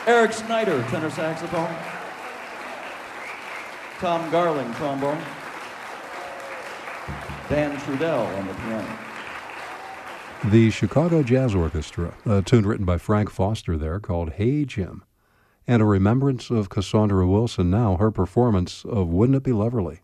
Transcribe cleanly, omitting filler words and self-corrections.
Eric Snyder, tenor saxophone. Tom Garling, trombone. Dan Trudell on the piano. The Chicago Jazz Orchestra, a tune written by Frank Foster there called Hey Jim, and a remembrance of Cassandra Wilson now, her performance of Wouldn't It Be Lovely?